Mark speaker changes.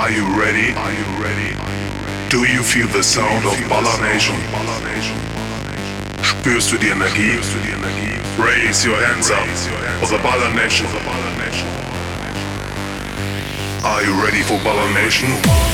Speaker 1: Are you ready? Are you ready? Do you feel the sound of Baller Nation? Spürst du die Energie? Raise your hands up for the Baller Nation. Are you ready for Baller Nation?